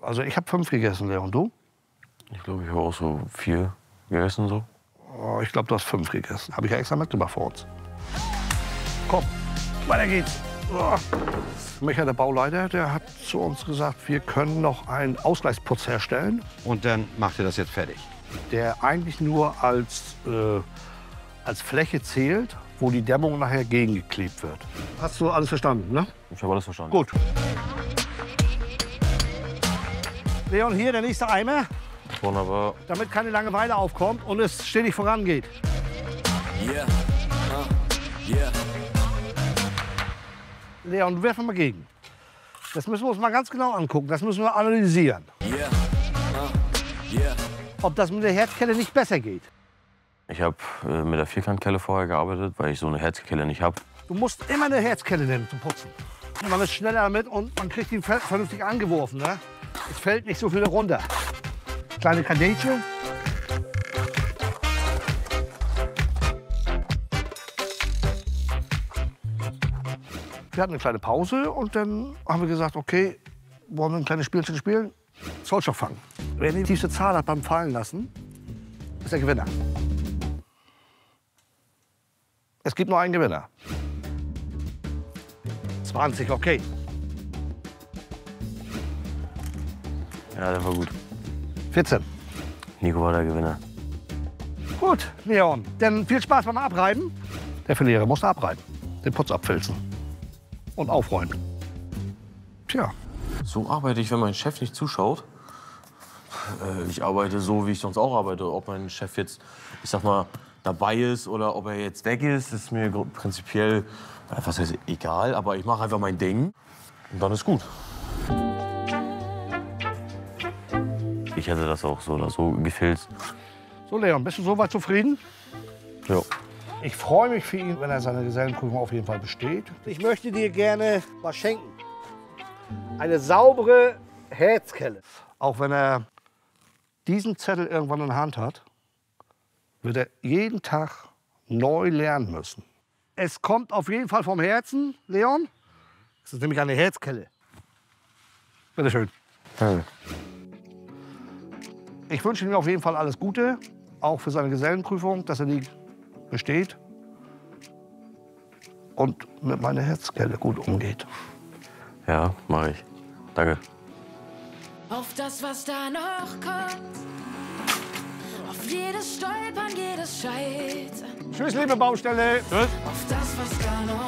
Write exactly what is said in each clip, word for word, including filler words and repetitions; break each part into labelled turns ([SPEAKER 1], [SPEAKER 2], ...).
[SPEAKER 1] Also ich habe fünf gegessen, Leon. Du?
[SPEAKER 2] Ich glaube, ich habe auch so vier gegessen. So.
[SPEAKER 1] Oh, ich glaube, du hast fünf gegessen. Habe ich ja extra mitgebracht vor uns. Komm, weiter geht's. Oh. Michael, der Bauleiter, der hat zu uns gesagt, wir können noch einen Ausgleichsputz herstellen.
[SPEAKER 3] Und dann macht ihr das jetzt fertig?
[SPEAKER 1] Der eigentlich nur als, äh, als Fläche zählt, wo die Dämmung nachher gegengeklebt wird. Hast du alles verstanden, ne?
[SPEAKER 2] Ich habe alles verstanden.
[SPEAKER 1] Gut. Leon, hier der nächste Eimer.
[SPEAKER 2] Wunderbar.
[SPEAKER 1] Damit keine Langeweile aufkommt und es stetig vorangeht.
[SPEAKER 4] Yeah. Uh, yeah.
[SPEAKER 1] Leon, werf mal gegen. Das müssen wir uns mal ganz genau angucken. Das müssen wir analysieren.
[SPEAKER 4] Yeah. Uh, yeah.
[SPEAKER 1] Ob das mit der Herzkelle nicht besser geht.
[SPEAKER 2] Ich habe äh, mit der Vierkantkelle vorher gearbeitet, weil ich so eine Herzkelle nicht habe.
[SPEAKER 1] Du musst immer eine Herzkelle nehmen zum Putzen. Man ist schneller damit und man kriegt ihn vernünftig angeworfen. Ne? Es fällt nicht so viel runter. Kleine Kadetsche. Wir hatten eine kleine Pause und dann haben wir gesagt, okay, wollen wir ein kleines Spielchen spielen? Zollstock fangen. Wer die tiefste Zahl hat beim Fallen lassen, ist der Gewinner. Es gibt nur einen Gewinner. zwanzig, okay.
[SPEAKER 2] Ja, der war gut.
[SPEAKER 1] vierzehn.
[SPEAKER 2] Nico war der Gewinner.
[SPEAKER 1] Gut, Leon. Dann viel Spaß beim Abreiben. Der Verlierer muss abreiben. Den Putz abfilzen. Und aufräumen. Tja.
[SPEAKER 2] So arbeite ich, wenn mein Chef nicht zuschaut. Äh, ich arbeite so, wie ich sonst auch arbeite. Ob mein Chef jetzt, ich sag mal, dabei ist oder ob er jetzt weg ist, ist mir prinzipiell, was heißt, egal. Aber ich mache einfach mein Ding und dann ist gut. Ich hätte das auch so oder so gefilzt.
[SPEAKER 1] So, Leon, bist du soweit zufrieden?
[SPEAKER 2] Ja.
[SPEAKER 1] Ich freue mich für ihn, wenn er seine Gesellenprüfung auf jeden Fall besteht. Ich möchte dir gerne was schenken. Eine saubere Herzkelle. Auch wenn er diesen Zettel irgendwann in der Hand hat, wird er jeden Tag neu lernen müssen. Es kommt auf jeden Fall vom Herzen, Leon. Es ist nämlich eine Herzkelle. Bitte schön.
[SPEAKER 2] Danke.
[SPEAKER 1] Ich wünsche ihm auf jeden Fall alles Gute, auch für seine Gesellenprüfung, dass er die besteht und mit meiner Herzkelle gut umgeht.
[SPEAKER 2] Ja, mache ich. Danke.
[SPEAKER 5] Auf das, was da noch kommt, auf jedes Stolpern, jedes Scheitern.
[SPEAKER 1] Tschüss, liebe Baustelle. Tschüss.
[SPEAKER 5] Auf das, was da noch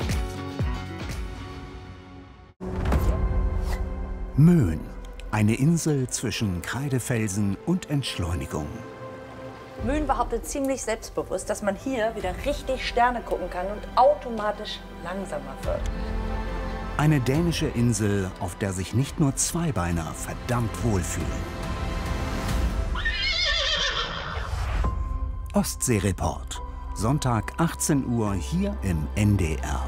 [SPEAKER 5] kommt.
[SPEAKER 6] Möhn, eine Insel zwischen Kreidefelsen und Entschleunigung.
[SPEAKER 7] Möhn behauptet ziemlich selbstbewusst, dass man hier wieder richtig Sterne gucken kann und automatisch langsamer wird.
[SPEAKER 6] Eine dänische Insel, auf der sich nicht nur Zweibeiner verdammt wohlfühlen. Ostseereport, Sonntag achtzehn Uhr hier im N D R.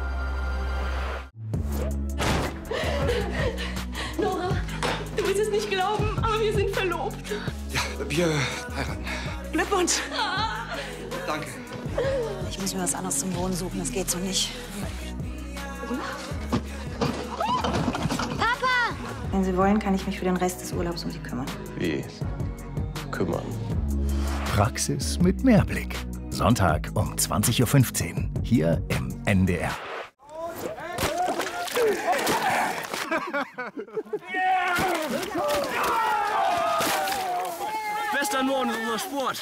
[SPEAKER 8] Nora, du willst es nicht glauben, aber wir sind verlobt.
[SPEAKER 9] Ja, wir heiraten.
[SPEAKER 8] Glückwunsch.
[SPEAKER 9] Danke.
[SPEAKER 10] Ich muss mir was anderes zum Wohnen suchen, das geht so nicht.
[SPEAKER 8] Papa!
[SPEAKER 10] Wenn Sie wollen, kann ich mich für den Rest des Urlaubs um Sie kümmern.
[SPEAKER 2] Wie? Kümmern.
[SPEAKER 6] Praxis mit Mehrblick. Sonntag um zwanzig Uhr fünfzehn hier im N D R.
[SPEAKER 4] Bester Norden ist unser Sport.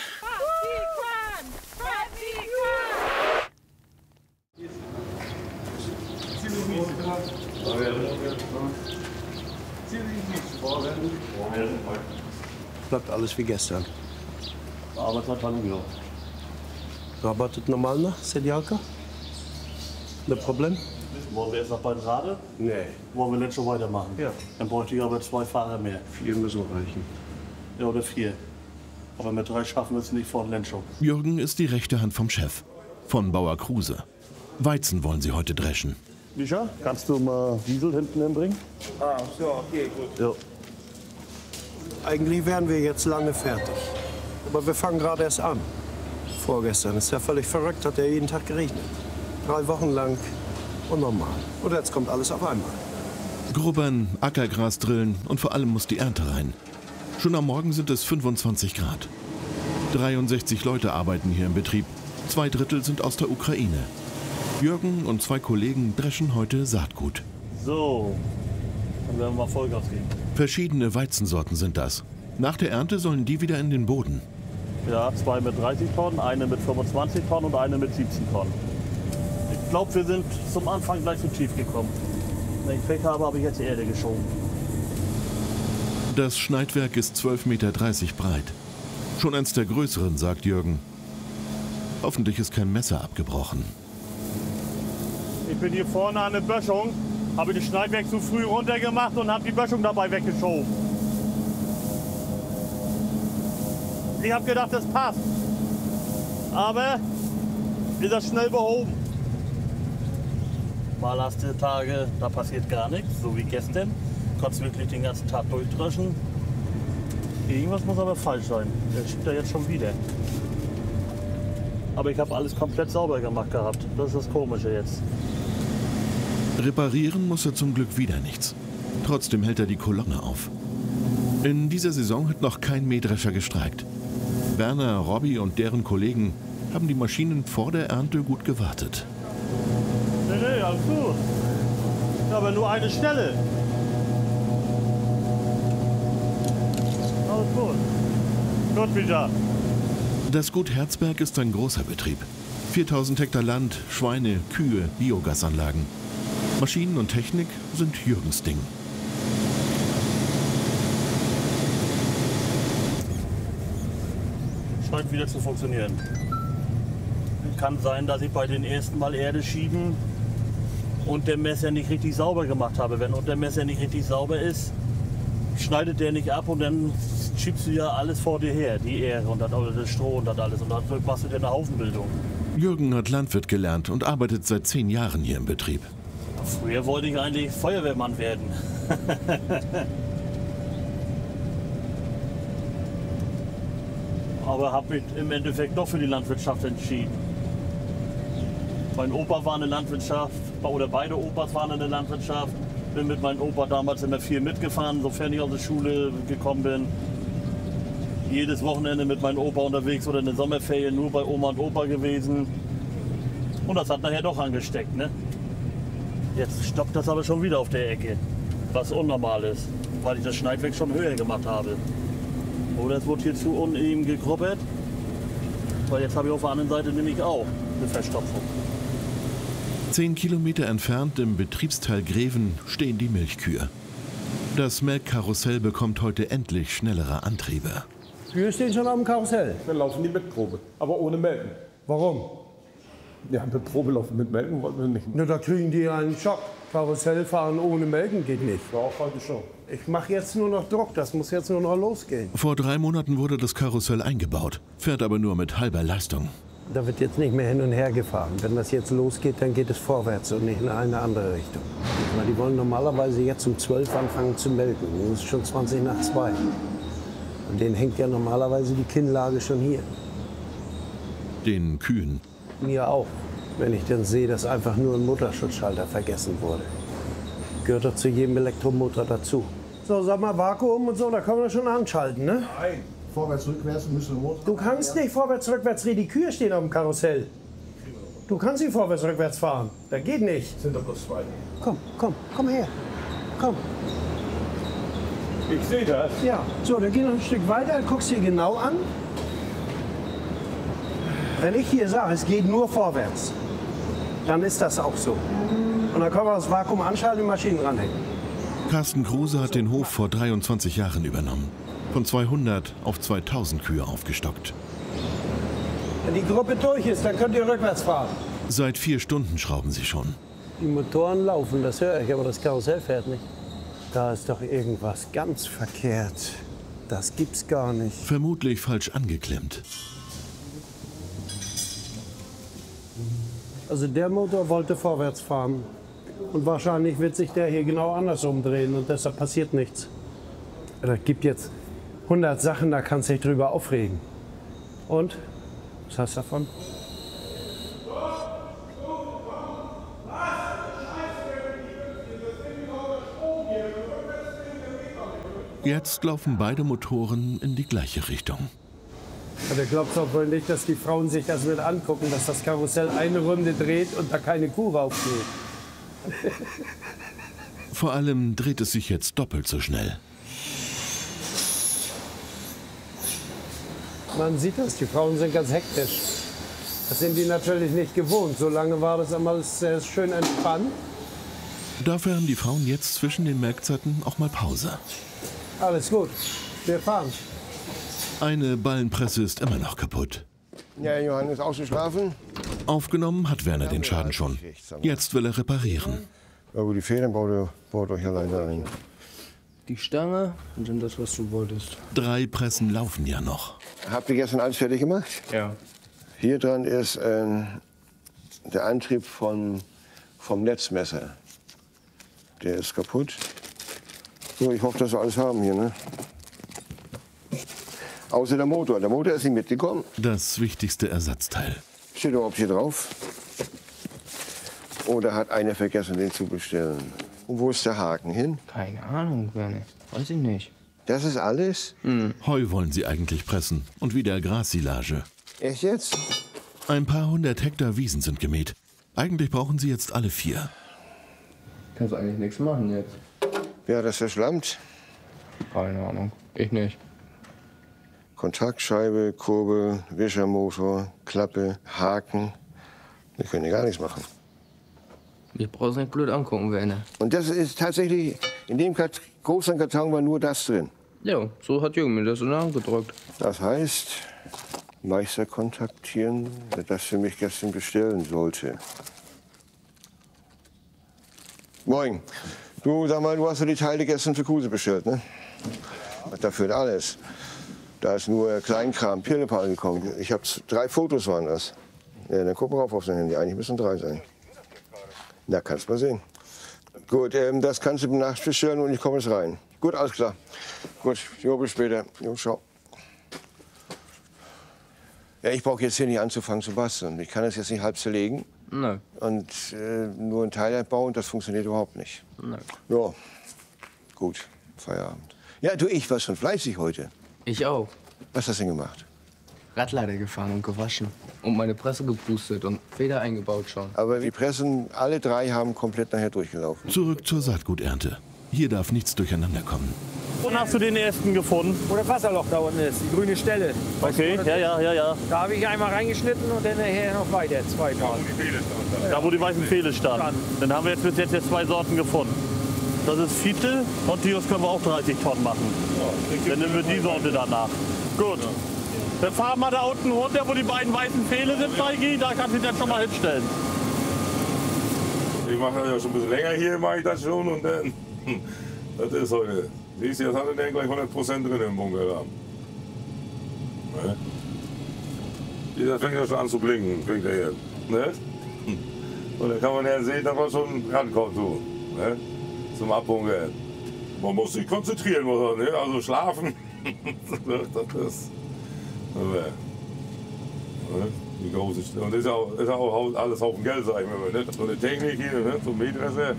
[SPEAKER 11] Bleibt alles wie gestern.
[SPEAKER 2] Arbeitszeit war nie
[SPEAKER 11] Du arbeitet normal nach, Sedjalka? Ne Problem?
[SPEAKER 12] Wollen wir jetzt noch bald Rade?
[SPEAKER 11] Nee.
[SPEAKER 12] Wollen wir nicht schon weitermachen?
[SPEAKER 11] Ja.
[SPEAKER 12] Dann bräuchte ich aber zwei Fahrer mehr.
[SPEAKER 11] Vier müssen reichen.
[SPEAKER 12] Ja, oder vier. Aber mit drei schaffen wir es nicht vor Lenschung.
[SPEAKER 13] Jürgen ist die rechte Hand vom Chef, von Bauer Kruse. Weizen wollen sie heute dreschen.
[SPEAKER 12] Micha, kannst du mal Diesel hinten hinbringen?
[SPEAKER 11] Ah, so, okay, gut.
[SPEAKER 12] Ja.
[SPEAKER 11] Eigentlich wären wir jetzt lange fertig. Aber wir fangen gerade erst an. Vorgestern ist ja völlig verrückt, hat ja jeden Tag geregnet. Drei Wochen lang unnormal. Und jetzt kommt alles auf einmal.
[SPEAKER 13] Grubbern, Ackergras drillen und vor allem muss die Ernte rein. Schon am Morgen sind es fünfundzwanzig Grad. dreiundsechzig Leute arbeiten hier im Betrieb. Zwei Drittel sind aus der Ukraine. Jürgen und zwei Kollegen dreschen heute Saatgut.
[SPEAKER 12] So, dann werden wir mal Vollgas geben.
[SPEAKER 13] Verschiedene Weizensorten sind das. Nach der Ernte sollen die wieder in den Boden.
[SPEAKER 12] Ja, zwei mit dreißig Tonnen, eine mit fünfundzwanzig Tonnen und eine mit siebzehn Tonnen. Ich glaube, wir sind zum Anfang gleich zu tief gekommen. Wenn ich Pech habe, habe ich jetzt die Erde geschoben.
[SPEAKER 13] Das Schneidwerk ist zwölf Meter dreißig breit. Schon eins der größeren, sagt Jürgen. Hoffentlich ist kein Messer abgebrochen.
[SPEAKER 12] Ich bin hier vorne an der Böschung, habe das Schneidwerk zu früh runtergemacht und habe die Böschung dabei weggeschoben. Ich habe gedacht, das passt. Aber ist das schnell behoben. Mal hast du Tage, da passiert gar nichts, so wie gestern. Konntest wirklich den ganzen Tag durchdreschen. Irgendwas muss aber falsch sein. Der schiebt er jetzt schon wieder. Aber ich habe alles komplett sauber gemacht gehabt. Das ist das Komische jetzt.
[SPEAKER 13] Reparieren muss er zum Glück wieder nichts. Trotzdem hält er die Kolonne auf. In dieser Saison hat noch kein Mähdrescher gestreikt. Werner, Robby und deren Kollegen haben die Maschinen vor der Ernte gut gewartet.
[SPEAKER 12] Nee, nee, alles gut. Aber nur eine Stelle. Alles gut. Gut wieder.
[SPEAKER 13] Das Gut Herzberg ist ein großer Betrieb. viertausend Hektar Land, Schweine, Kühe, Biogasanlagen. Maschinen und Technik sind Jürgens Ding.
[SPEAKER 12] Scheint wieder zu funktionieren. Kann sein, dass ich bei den ersten Mal Erde schieben und der Messer nicht richtig sauber gemacht habe. Wenn der Messer nicht richtig sauber ist, schneidet der nicht ab und dann schiebst du ja alles vor dir her. Die Erde und dann das Stroh und das alles. Und dann machst du dir eine Haufenbildung.
[SPEAKER 13] Jürgen hat Landwirt gelernt und arbeitet seit zehn Jahren hier im Betrieb.
[SPEAKER 12] Früher wollte ich eigentlich Feuerwehrmann werden. Aber habe mich im Endeffekt doch für die Landwirtschaft entschieden. Mein Opa war in der Landwirtschaft, oder beide Opas waren in der Landwirtschaft. Bin mit meinem Opa damals immer viel mitgefahren, sofern ich aus der Schule gekommen bin. Jedes Wochenende mit meinem Opa unterwegs oder in der Sommerferien nur bei Oma und Opa gewesen. Und das hat nachher doch angesteckt, ne? Jetzt stoppt das aber schon wieder auf der Ecke, was unnormal ist, weil ich das Schneidwerk schon höher gemacht habe. Oder es wurde hier zu uneben gegrubbert, weil jetzt habe ich auf der anderen Seite nämlich auch eine Verstopfung.
[SPEAKER 13] Zehn Kilometer entfernt im Betriebsteil Greven stehen die Milchkühe. Das Melkkarussell bekommt heute endlich schnellere Antriebe.
[SPEAKER 11] Kühe stehen schon auf dem Karussell.
[SPEAKER 14] Wir laufen die mit Probe, aber ohne Melken.
[SPEAKER 11] Warum?
[SPEAKER 14] Ja, mit Probe laufen, mit Melken wollten wir nicht.
[SPEAKER 11] Na, da kriegen die einen Schock. Karussell fahren ohne Melken geht nicht.
[SPEAKER 14] Ja, heute schon.
[SPEAKER 11] Ich mache jetzt nur noch Druck, das muss jetzt nur noch losgehen.
[SPEAKER 13] Vor drei Monaten wurde das Karussell eingebaut, fährt aber nur mit halber Leistung.
[SPEAKER 11] Da wird jetzt nicht mehr hin und her gefahren. Wenn das jetzt losgeht, dann geht es vorwärts und nicht in eine andere Richtung. Weil die wollen normalerweise jetzt um zwölf anfangen zu melken. Es ist schon zwanzig nach zwei. Und denen hängt ja normalerweise die Kinnlage schon hier.
[SPEAKER 13] Den Kühen.
[SPEAKER 11] Mir auch, wenn ich dann sehe, dass einfach nur ein Motorschutzschalter vergessen wurde. Gehört doch zu jedem Elektromotor dazu. So, sag mal, Vakuum und so, da können wir schon anschalten, ne?
[SPEAKER 1] Nein, vorwärts, rückwärts müssen wir Motor.
[SPEAKER 11] Du kannst nicht vorwärts, rückwärts drehen, die Kühe stehen auf dem Karussell. Du kannst nicht vorwärts, rückwärts fahren. Das geht nicht.
[SPEAKER 1] Sind doch bloß zwei.
[SPEAKER 11] Komm, komm, komm her. Komm.
[SPEAKER 14] Ich sehe das.
[SPEAKER 11] Ja, so, dann geh noch ein Stück weiter, guckst dir genau an. Wenn ich hier sage, es geht nur vorwärts, dann ist das auch so. Und dann können wir das Vakuum anschalten und die Maschinen ranhängen.
[SPEAKER 13] Carsten Kruse hat den Hof vor dreiundzwanzig Jahren übernommen. Von zweihundert auf zweitausend Kühe aufgestockt.
[SPEAKER 11] Wenn die Gruppe durch ist, dann könnt ihr rückwärts fahren.
[SPEAKER 13] Seit vier Stunden schrauben sie schon.
[SPEAKER 11] Die Motoren laufen, das höre ich, aber das Karussell fährt nicht. Da ist doch irgendwas ganz verkehrt. Das gibt's gar nicht.
[SPEAKER 13] Vermutlich falsch angeklemmt.
[SPEAKER 11] Also der Motor wollte vorwärts fahren. Und wahrscheinlich wird sich der hier genau andersrum drehen und deshalb passiert nichts. Da gibt jetzt hundert Sachen, da kannst du dich drüber aufregen. Und? Was hast du davon?
[SPEAKER 13] Jetzt laufen beide Motoren in die gleiche Richtung.
[SPEAKER 11] Also glaubt doch wohl nicht, dass die Frauen sich das mit angucken, dass das Karussell eine Runde dreht und da keine Kuh raufgeht.
[SPEAKER 13] Vor allem dreht es sich jetzt doppelt so schnell.
[SPEAKER 11] Man sieht das, die Frauen sind ganz hektisch. Das sind die natürlich nicht gewohnt. So lange war das einmal sehr schön entspannt.
[SPEAKER 13] Dafür haben die Frauen jetzt zwischen den Melkzeiten auch mal Pause.
[SPEAKER 11] Alles gut, wir fahren.
[SPEAKER 13] Eine Ballenpresse ist immer noch kaputt.
[SPEAKER 15] Ja, Johann ist ausgeschlafen.
[SPEAKER 13] Aufgenommen hat Werner den Schaden schon. Jetzt will er reparieren.
[SPEAKER 15] Aber die Federn baut, baut euch alleine ein.
[SPEAKER 16] Die Stange und dann das, was du wolltest.
[SPEAKER 13] Drei Pressen laufen ja noch.
[SPEAKER 15] Habt ihr gestern alles fertig gemacht?
[SPEAKER 16] Ja.
[SPEAKER 15] Hier dran ist äh, der Antrieb von, vom Netzmesser. Der ist kaputt. So, ich hoffe, dass wir alles haben hier, ne? Außer der Motor. Der Motor ist nicht mitgekommen.
[SPEAKER 13] Das wichtigste Ersatzteil.
[SPEAKER 15] Steht überhaupt hier drauf? Oder hat einer vergessen, den zu bestellen? Und wo ist der Haken hin?
[SPEAKER 16] Keine Ahnung, Werner. Weiß ich nicht.
[SPEAKER 15] Das ist alles?
[SPEAKER 13] Mhm. Heu wollen sie eigentlich pressen und wieder Grassilage.
[SPEAKER 15] Echt jetzt?
[SPEAKER 13] Ein paar hundert Hektar Wiesen sind gemäht. Eigentlich brauchen sie jetzt alle vier.
[SPEAKER 16] Kannst du eigentlich nichts machen jetzt?
[SPEAKER 15] Wer hat das verschlammt?
[SPEAKER 16] Keine Ahnung. Ich nicht.
[SPEAKER 15] Kontaktscheibe, Kurbel, Wischermotor, Klappe, Haken. Wir können ja gar nichts machen.
[SPEAKER 16] Ich brauch's nicht blöd angucken, Werner.
[SPEAKER 15] Und das ist tatsächlich, in dem Kat großen Karton war nur das drin.
[SPEAKER 16] Ja, so hat Jürgen mir das in die Hand gedrückt.
[SPEAKER 15] Das heißt, Meister kontaktieren, der das für mich gestern bestellen sollte. Moin. Du, sag mal, du hast ja die Teile gestern für Kruse bestellt, ne? Dafür alles. Da ist nur Kleinkram, Pirlepal gekommen. Ich habe drei Fotos waren das. Ja, dann guck mal rauf auf sein Handy. Eigentlich müssen drei sein. Na, kannst mal sehen. Gut, ähm, das kannst du nachts bestellen und ich komme jetzt rein. Gut, alles klar. Gut, jo, bis später. Jo, ciao. Ja, ich brauche jetzt hier nicht anzufangen zu basteln. Ich kann das jetzt nicht halb zerlegen.
[SPEAKER 16] Nein.
[SPEAKER 15] Und äh, nur ein Teil bauen, das funktioniert überhaupt nicht.
[SPEAKER 16] Nein.
[SPEAKER 15] Ja, gut, Feierabend. Ja, du, ich war schon fleißig heute.
[SPEAKER 16] Ich auch.
[SPEAKER 15] Was hast du denn gemacht?
[SPEAKER 16] Radlader gefahren und gewaschen. Und meine Presse gepustet und Feder eingebaut schon.
[SPEAKER 15] Aber die Pressen, alle drei haben komplett nachher durchgelaufen.
[SPEAKER 13] Zurück zur Saatguternte. Hier darf nichts durcheinander kommen.
[SPEAKER 12] Wo hast du den ersten gefunden?
[SPEAKER 11] Wo das Wasserloch da unten ist, die grüne Stelle. Weißt
[SPEAKER 12] okay,
[SPEAKER 11] du,
[SPEAKER 12] ja, ja, ja, ja.
[SPEAKER 11] Da habe ich einmal reingeschnitten und dann nachher noch weiter, zwei Mal.
[SPEAKER 12] Da, wo die weißen Pfähle standen. Dann haben wir jetzt bis jetzt, jetzt zwei Sorten gefunden. Das ist Fiete und Dios können wir auch dreißig Tonnen machen. Dann nehmen wir die Sorte danach. Gut. Dann fahren wir da unten runter, wo die beiden weißen Pfähle sind, Feigi. Da kannst du dich dann schon mal hinstellen.
[SPEAKER 17] Ich mache das ja schon ein bisschen länger hier, mache ich das schon. Und dann, das ist heute. Siehst du, jetzt hat er dann gleich hundert Prozent drin im Bunker. Ne? Dieser fängt ja schon an zu blinken, fängt er jetzt. Ne? Und dann kann man ja sehen, dass man schon rankommt. So, ne? Zum Abbunker. Man muss sich konzentrieren, muss man, ne? Also schlafen. Das ist. Ne? Die große St Und das ist auch, ist auch alles Haufen Geld, sag ich mal. Ne? So eine Technik hier, ne? So ein Mähdresser.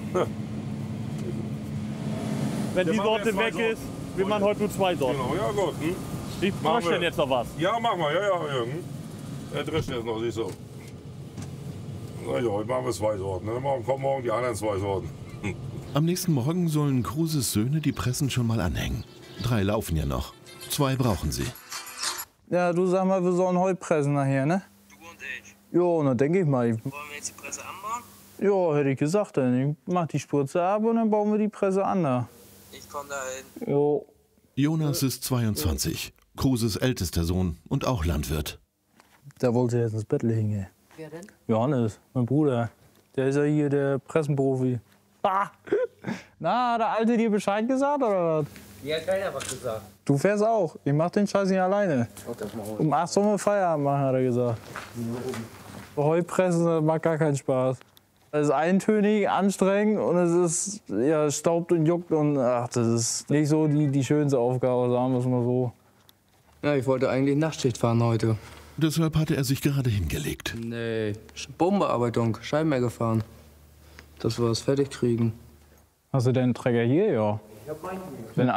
[SPEAKER 12] Wenn die Sorte weg ist, will man heute nur zwei Sorten.
[SPEAKER 17] Genau, ja gut. Hm?
[SPEAKER 12] Ich mach denn jetzt noch was.
[SPEAKER 17] Ja, mach mal, ja, ja, Jürgen. Der drischt jetzt noch, siehst du. Na ja, heute machen wir zwei Sorten. Ne? Morgen kommen morgen die anderen zwei Sorten. Hm.
[SPEAKER 13] Am nächsten Morgen sollen Kruses Söhne die Pressen schon mal anhängen. Drei laufen ja noch. Zwei brauchen sie.
[SPEAKER 18] Ja, du sag mal, wir sollen heute pressen nachher, ne?
[SPEAKER 19] Du und ich.
[SPEAKER 18] Jo, na denke ich mal.
[SPEAKER 19] Wollen wir jetzt die Presse anbauen?
[SPEAKER 18] Ja, hätte ich gesagt. Dann ich mach die Spritze ab und dann bauen wir die Presse an da.
[SPEAKER 19] Ich komm da hin.
[SPEAKER 18] Jo.
[SPEAKER 13] Jonas ist zweiundzwanzig, Kruses ältester Sohn und auch Landwirt.
[SPEAKER 18] Der wollte jetzt ins Bett legen, ey.
[SPEAKER 7] Wer denn?
[SPEAKER 18] Johannes, mein Bruder. Der ist ja hier der Pressenprofi. Ah. Na, hat der Alte dir Bescheid gesagt, oder was?
[SPEAKER 19] Ja, keiner was gesagt.
[SPEAKER 18] Du fährst auch. Ich mach den Scheiß nicht alleine. Um acht Uhr Feierabend machen, hat er gesagt. Heu pressen, das macht gar keinen Spaß. Es ist eintönig, anstrengend und es ist, ja, es staubt und juckt und ach, das ist nicht so die, die schönste Aufgabe, sagen wir es mal so.
[SPEAKER 16] Ja, ich wollte eigentlich Nachtschicht fahren heute.
[SPEAKER 13] Deshalb hatte er sich gerade hingelegt.
[SPEAKER 16] Nee, Bodenbearbeitung, Scheibenmeer gefahren. Dass wir das fertig kriegen.
[SPEAKER 18] Hast du deinen Träger hier, ja?
[SPEAKER 19] Ich hab meinen.
[SPEAKER 18] Wenn